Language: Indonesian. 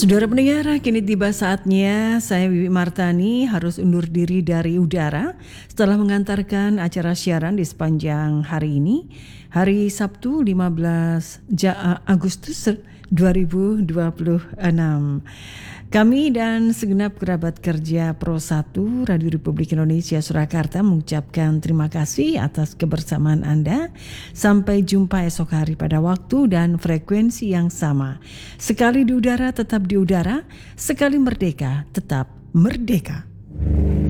Saudara pendengar, kini tiba saatnya saya Wiwi Martani harus undur diri dari udara setelah mengantarkan acara siaran di sepanjang hari ini, hari Sabtu 15 Agustus 2026. Kami dan segenap kerabat kerja Pro 1 Radio Republik Indonesia Surakarta mengucapkan terima kasih atas kebersamaan Anda. Sampai jumpa esok hari pada waktu dan frekuensi yang sama. Sekali di udara tetap di udara, sekali merdeka tetap merdeka.